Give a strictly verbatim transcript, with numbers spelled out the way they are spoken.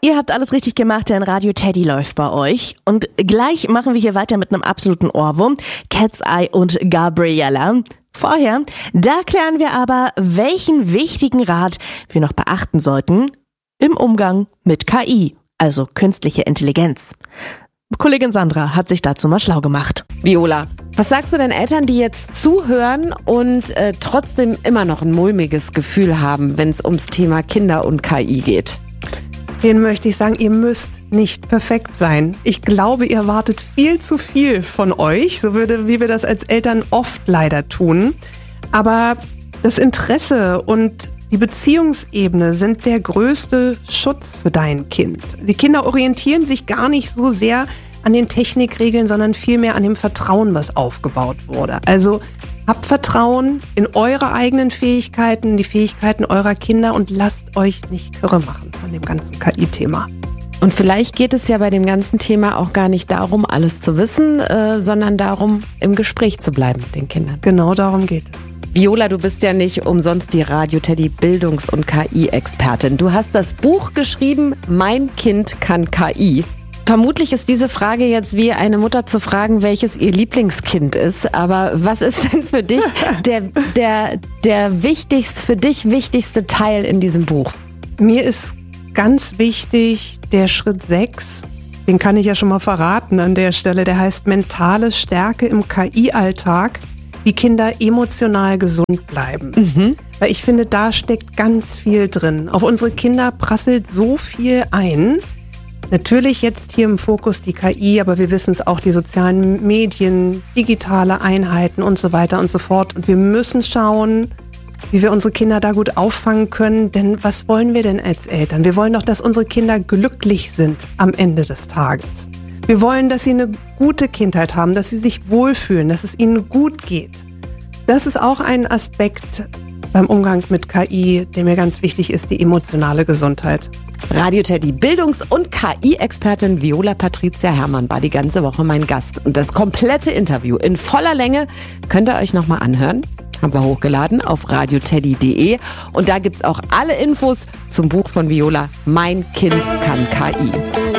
Ihr habt alles richtig gemacht, denn Radio Teddy läuft bei euch. Und gleich machen wir hier weiter mit einem absoluten Ohrwurm. Cat's Eye und Gabriella. Vorher, da klären wir aber, welchen wichtigen Rat wir noch beachten sollten im Umgang mit K I, also künstliche Intelligenz. Kollegin Sandra hat sich dazu mal schlau gemacht. Viola, was sagst du den Eltern, die jetzt zuhören und äh, trotzdem immer noch ein mulmiges Gefühl haben, wenn es ums Thema Kinder und K I geht? Denen möchte ich sagen, ihr müsst nicht perfekt sein. Ich glaube, ihr erwartet viel zu viel von euch, so würde, wie wir das als Eltern oft leider tun. Aber das Interesse und die Beziehungsebene sind der größte Schutz für dein Kind. Die Kinder orientieren sich gar nicht so sehr an den Technikregeln, sondern vielmehr an dem Vertrauen, was aufgebaut wurde. Also habt Vertrauen in eure eigenen Fähigkeiten, die Fähigkeiten eurer Kinder und lasst euch nicht kirre machen von dem ganzen K I-Thema. Und vielleicht geht es ja bei dem ganzen Thema auch gar nicht darum, alles zu wissen, äh, sondern darum, im Gespräch zu bleiben mit den Kindern. Genau darum geht es. Viola, du bist ja nicht umsonst die Radio Teddy Bildungs- und K I-Expertin. Du hast das Buch geschrieben, Mein Kind kann K I. Vermutlich ist diese Frage jetzt wie eine Mutter zu fragen, welches ihr Lieblingskind ist. Aber was ist denn für dich der, der, der wichtigste, für dich wichtigste Teil in diesem Buch? Mir ist ganz wichtig der Schritt sechs. Den kann ich ja schon mal verraten an der Stelle. Der heißt mentale Stärke im K I-Alltag. Wie Kinder emotional gesund bleiben. Mhm. Weil ich finde, da steckt ganz viel drin. Auf unsere Kinder prasselt so viel ein. Natürlich jetzt hier im Fokus die K I, aber wir wissen es auch, die sozialen Medien, digitale Einheiten und so weiter und so fort. Und wir müssen schauen, wie wir unsere Kinder da gut auffangen können. Denn was wollen wir denn als Eltern? Wir wollen doch, dass unsere Kinder glücklich sind am Ende des Tages. Wir wollen, dass sie eine gute Kindheit haben, dass sie sich wohlfühlen, dass es ihnen gut geht. Das ist auch ein Aspekt beim Umgang mit K I, der mir ganz wichtig ist, die emotionale Gesundheit. Radio Teddy Bildungs- und K I-Expertin Viola Patricia Herrmann war die ganze Woche mein Gast. Und das komplette Interview in voller Länge könnt ihr euch nochmal anhören. Haben wir hochgeladen auf radioteddy punkt de. Und da gibt's auch alle Infos zum Buch von Viola, Mein Kind kann K I.